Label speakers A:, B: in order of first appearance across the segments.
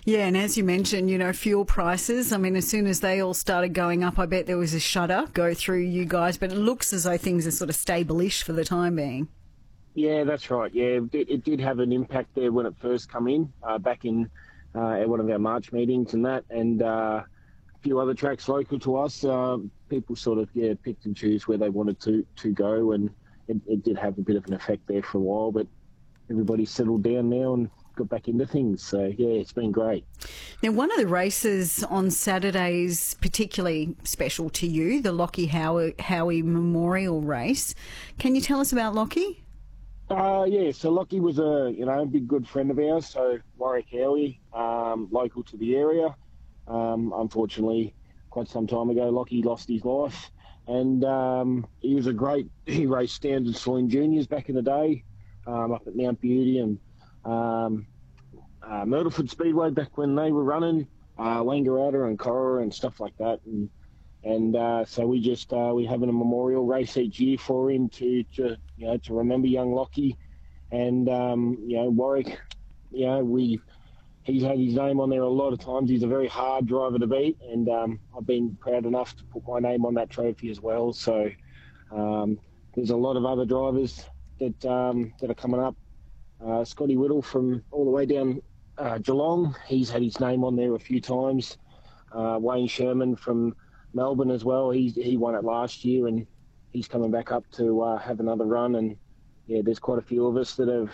A: Yeah, and as you mentioned, fuel prices, I mean, as soon as they all started going up, I bet there was a shudder go through you guys, but it looks as though things are sort of stable-ish for the time being.
B: Yeah, that's right. Yeah, it did have an impact there when it first come in, back in at one of our March meetings and that, and a few other tracks local to us. People sort of, picked and choose where they wanted to go, and it did have a bit of an effect there for a while, but everybody's settled down now and got back into things. So, yeah, it's been great.
A: Now, one of the races on Saturday is particularly special to you, the Lockie Howie Memorial Race. Can you tell us about Lockie?
B: Yeah, so Lockie was a big good friend of ours. So Warwick Howie, local to the area. Unfortunately, quite some time ago, Lockie lost his life, and he raced Standard Saloon Juniors back in the day, up at Mount Beauty and Myrtleford Speedway back when they were running, Wangaratta and Cora and stuff like that, and so we're having a memorial race each year for him to remember young Lockie, and Warwick, he's had his name on there a lot of times. He's a very hard driver to beat, and I've been proud enough to put my name on that trophy as well. So there's a lot of other drivers that are coming up. Scotty Whittle from all the way down Geelong, he's had his name on there a few times. Wayne Sherman from Melbourne as well, he won it last year, and he's coming back up to have another run. And yeah, there's quite a few of us that have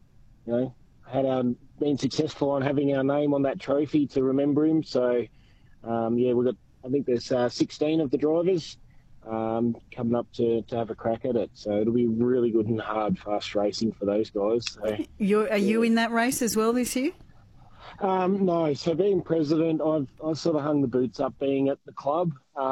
B: been successful on having our name on that trophy to remember him. So I think there's 16 of the drivers coming up to have a crack at it. So it'll be really good and hard, fast racing for those guys. So,
A: are you in that race as well this year?
B: No, so being president, I've sort of hung the boots up being at the club.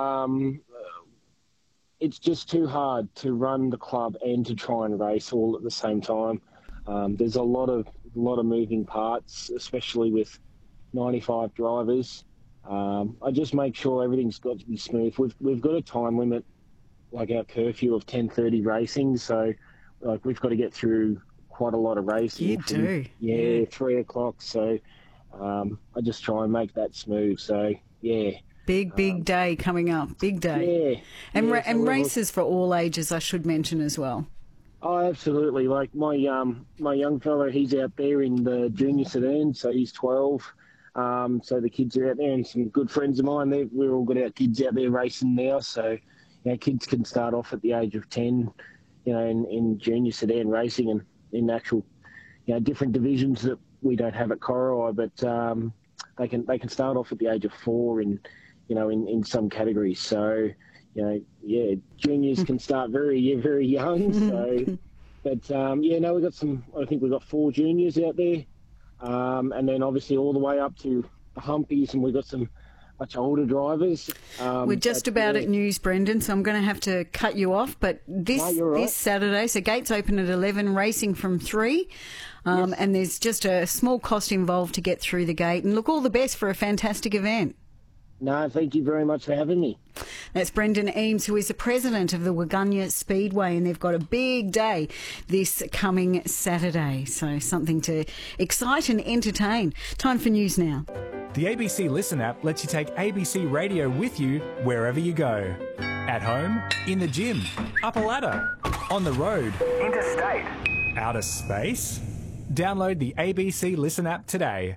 B: It's just too hard to run the club and to try and race all at the same time. There's a lot of moving parts, especially with 95 drivers. I just make sure everything's got to be smooth. We've got a time limit, like our curfew of 10:30 racing, so we've got to get through quite a lot of racing.
A: You do?
B: Yeah, 3 o'clock. So I just try and make that smooth. So yeah.
A: Big day coming up. Big day.
B: Yeah.
A: And races for all ages, I should mention as well.
B: Oh, absolutely. Like my young fella, he's out there in the junior sedan, so he's 12. So the kids are out there, and some good friends of mine, we've all got our kids out there racing now. So kids can start off at the age of 10, in junior sedan racing and in actual, different divisions that we don't have at Corowa, but they can start off at the age of 4 in some categories. So, juniors can start very, very young. So, but I think we've got 4 juniors out there. And then obviously all the way up to the humpies, and we've got some much older drivers.
A: We're just about at news, Brendan, so I'm going to have to cut you off. But this Saturday, so gates open at 11, racing from 3. Yes. And there's just a small cost involved to get through the gate. And look, all the best for a fantastic event.
B: No, thank you very much for having me.
A: That's Brendan Eames, who is the president of the Waggunya Speedway, and they've got a big day this coming Saturday. So something to excite and entertain. Time for news now.
C: The ABC Listen app lets you take ABC Radio with you wherever you go. At home, in the gym, up a ladder, on the road, interstate, outer space. Download the ABC Listen app today.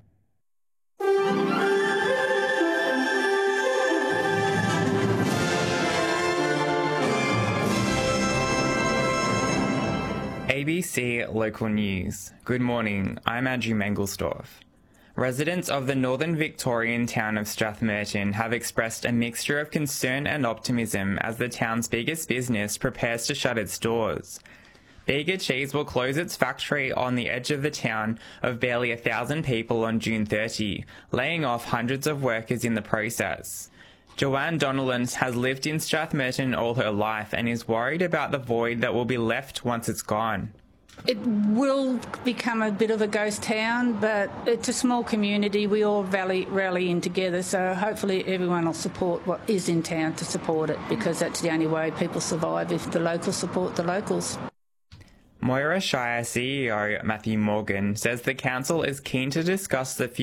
D: ABC Local News. Good morning, I'm Andrew Mangelsdorf. Residents of the northern Victorian town of Strathmerton have expressed a mixture of concern and optimism as the town's biggest business prepares to shut its doors. Bega Cheese will close its factory on the edge of the town of barely 1,000 people on June 30, laying off hundreds of workers in the process. Joanne Donnellan has lived in Strathmerton all her life and is worried about the void that will be left once it's gone.
E: It will become a bit of a ghost town, but it's a small community. We all rally in together, so hopefully everyone will support what is in town to support it, because that's the only way people survive, if the locals support the locals.
D: Moira Shire CEO Matthew Morgan says the council is keen to discuss the